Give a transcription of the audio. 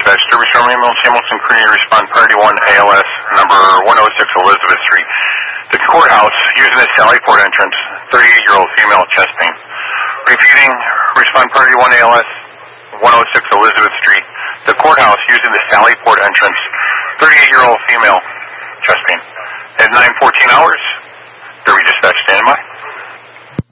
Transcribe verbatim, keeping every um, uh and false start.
dispatch. Service from ambulance Hamilton Creamery, respond priority one A L S, number one oh six Elizabeth Street. The courthouse using the Sallyport entrance, thirty-eight-year-old female, chest pain. Repeating, respond priority one A L S, one oh six Elizabeth Street. The courthouse using the Sallyport entrance, thirty-eight-year-old female, chest pain. At nine fourteen hours,